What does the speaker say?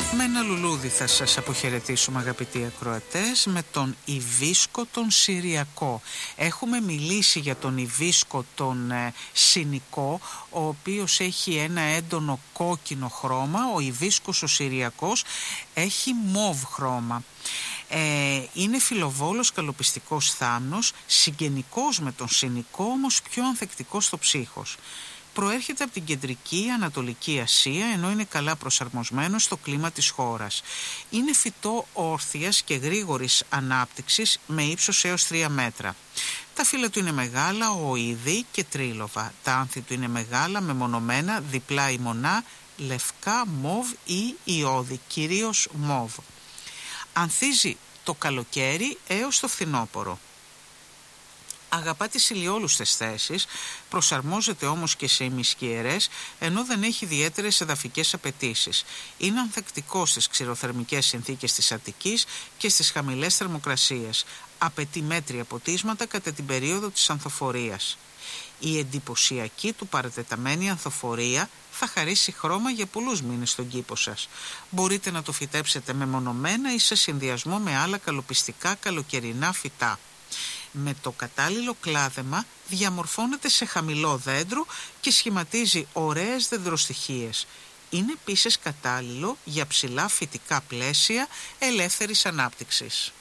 Με ένα λουλούδι θα σας αποχαιρετήσουμε, αγαπητοί ακροατές, με τον Ιβίσκο τον Συριακό. Έχουμε μιλήσει για τον Ιβίσκο τον Συνικό, ο οποίος έχει ένα έντονο κόκκινο χρώμα. Ο Ιβίσκος ο Συριακός έχει μοβ χρώμα. Είναι φιλοβόλος, καλοπιστικός θάμνος, συγγενικός με τον Συνικό, όμως πιο ανθεκτικός στο ψύχος. Προέρχεται από την κεντρική Ανατολική Ασία, ενώ είναι καλά προσαρμοσμένο στο κλίμα της χώρας. Είναι φυτό όρθιας και γρήγορης ανάπτυξης με ύψος έως 3 μέτρα. Τα φύλλα του είναι μεγάλα, οειδή και τρίλοβα. Τα άνθη του είναι μεγάλα, μεμονωμένα, διπλά ή μονά, λευκά, μοβ ή ιώδη, κυρίως μοβ. Ανθίζει το καλοκαίρι έως το φθινόπωρο. Αγαπά τις ηλιόλουστες θέσεις, προσαρμόζεται όμως και σε ημισκιερές, ενώ δεν έχει ιδιαίτερες εδαφικές απαιτήσεις. Είναι ανθεκτικό στις ξηροθερμικές συνθήκες της Αττικής και στις χαμηλές θερμοκρασίες. Απαιτεί μέτρια ποτίσματα κατά την περίοδο της ανθοφορίας. Η εντυπωσιακή του παρατεταμένη ανθοφορία θα χαρίσει χρώμα για πολλούς μήνες στον κήπο σας. Μπορείτε να το φυτέψετε μεμονωμένα ή σε συνδυασμό με άλλα καλοπιστικά καλοκαιρινά φυτά. Με το κατάλληλο κλάδεμα διαμορφώνεται σε χαμηλό δέντρο και σχηματίζει ωραίες δεντροστοιχίες. Είναι επίσης κατάλληλο για ψηλά φυτικά πλαίσια ελεύθερης ανάπτυξης.